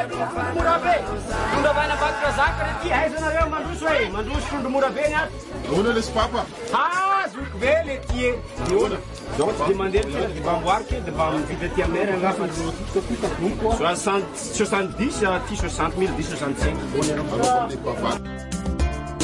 mora be. Tondra vaina vakotra zaka rety aizanareo mandroso e. Mandroso trondro mora be ny ato. Ahoana lesy papa? Zoko be le ty e. Ahoana? Donc tsy de mandeha tsena de mba amboarika de mba mividy aty aminay raha ngafa 70 ty 60 000 dit 65. Alors, papa.